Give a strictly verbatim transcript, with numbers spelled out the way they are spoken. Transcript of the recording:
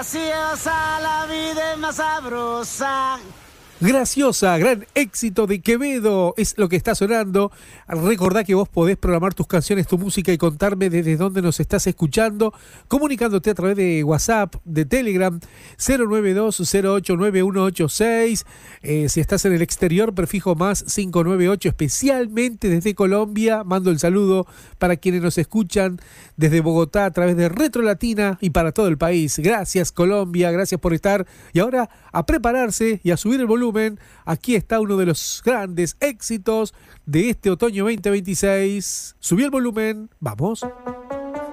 graciosa, la vida es más sabrosa. Graciosa, gran éxito de Quevedo, es lo que está sonando. Recordá que vos podés programar tus canciones, tu música y contarme desde dónde nos estás escuchando, comunicándote a través de WhatsApp, de Telegram, cero nueve dos cero ocho nueve uno ocho seis. Eh, si estás en el exterior, prefijo más cinco nueve ocho, especialmente desde Colombia. Mando el saludo para quienes nos escuchan desde Bogotá a través de Retro Latina y para todo el país. Gracias, Colombia, gracias por estar. Y ahora a prepararse y a subir el volumen. Aquí está uno de los grandes éxitos de este otoño veinte veintiséis. Subí el volumen, vamos.